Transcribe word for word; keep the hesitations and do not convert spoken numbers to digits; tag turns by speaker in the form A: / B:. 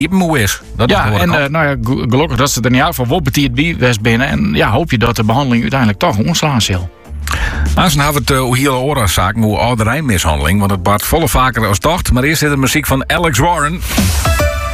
A: Iepen is. Dat
B: Ja, en uh, nou ja, gelukkig dat ze er niet uit van wat betiert bij West binnen. En ja, hoop je dat de behandeling uiteindelijk toch omslaan zal.
A: Als we het uh, heel oorzaken, hoe ouderijnmishandeling, want het baart volle vaker als dacht. Maar eerst zit de muziek van Alex Warren.